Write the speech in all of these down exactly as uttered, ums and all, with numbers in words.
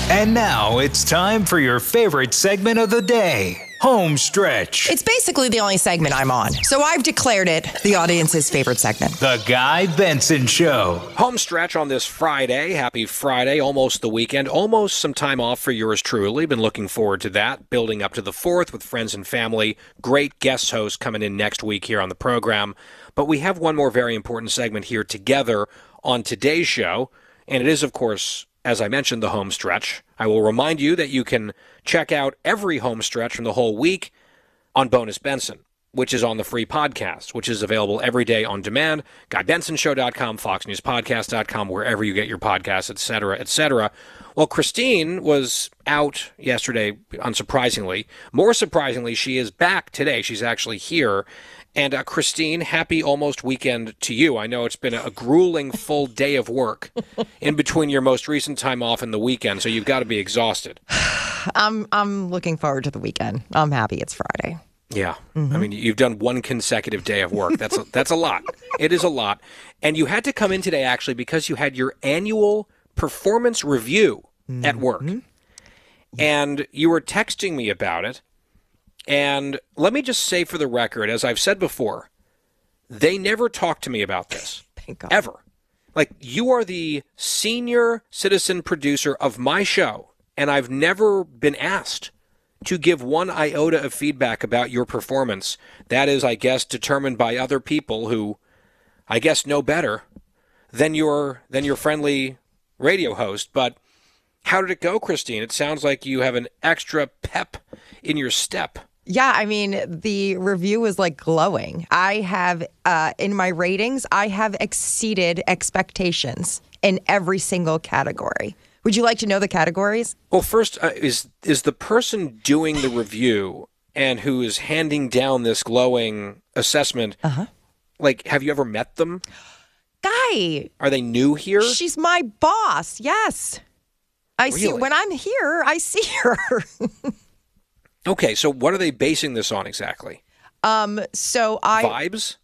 And now it's time for your favorite segment of the day, Home Stretch. It's basically the only segment I'm on, so I've declared it the audience's favorite segment. The Guy Benson Show. Home Stretch on this Friday. Happy Friday, almost the weekend, almost some time off for yours truly. Been looking forward to that, building up to the fourth with friends and family. Great guest host coming in next week here on the program. But we have one more very important segment here together on today's show, and it is, of course, as I mentioned, the Home Stretch. I will remind you that you can check out every Home Stretch from the whole week on Bonus Benson, which is on the free podcast, which is available every day on demand, guy benson show dot com, fox news podcast dot com, wherever you get your podcasts, et cetera, et cetera. Well, Christine was out yesterday, unsurprisingly. More surprisingly, she is back today. She's actually here. And uh, Christine, happy almost weekend to you. I know it's been a grueling full day of work in between your most recent time off and the weekend, so you've got to be exhausted. I'm I'm looking forward to the weekend. I'm happy it's Friday. Yeah. Mm-hmm. I mean, you've done one consecutive day of work. That's a, that's a lot. It is a lot. And you had to come in today, actually, because you had your annual performance review mm-hmm. at work. And you were texting me about it. And let me just say for the record, as I've said before, they never talked to me about this. Thank God. Ever. Like, you are the senior citizen producer of my show, and I've never been asked to give one iota of feedback about your performance. That is, I guess, determined by other people who, I guess, know better than your than your friendly radio host. But how did it go, Christine? It sounds like you have an extra pep in your step. Yeah, I mean, the review was like glowing. I have, uh, in my ratings, I have exceeded expectations in every single category. Would you like to know the categories? Well, first, uh, is is the person doing the review and who is handing down this glowing assessment, uh-huh. like, have you ever met them? Guy. Are they new here? She's my boss, yes. I Really? see, when I'm here, I see her. Okay, so what are they basing this on exactly? Um, so I... Vibes?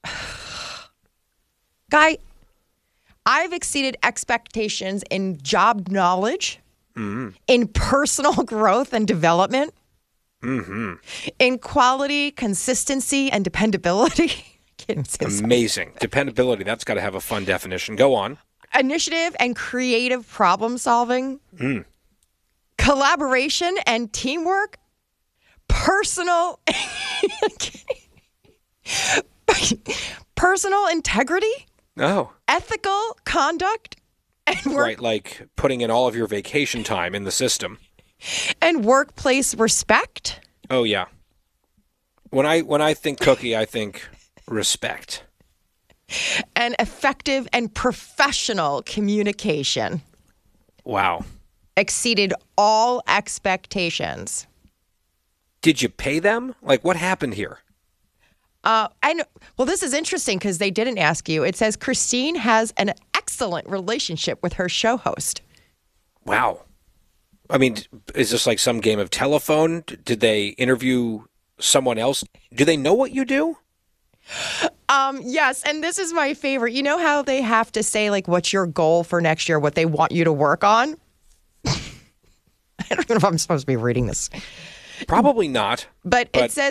Guy, I've exceeded expectations in job knowledge, mm-hmm. in personal growth and development, mm-hmm. in quality, consistency, and dependability. Amazing. Dependability, that's got to have a fun definition. Go on. Initiative and creative problem solving, mm. collaboration and teamwork, personal personal integrity, oh, ethical conduct, and work- right, like putting in all of your vacation time in the system, and workplace respect. Oh yeah. When I when I think cookie, I think respect. And effective and professional communication. Wow. Exceeded all expectations. Did you pay them? Like, what happened here? Uh, and well, this is interesting because they didn't ask you. It says Christine has an excellent relationship with her show host. Wow. I mean, is this like some game of telephone? Did they interview someone else? Do they know what you do? Um, yes, and this is my favorite. You know how they have to say, like, what's your goal for next year, what they want you to work on? I don't know if I'm supposed to be reading this. Probably not. But, but it says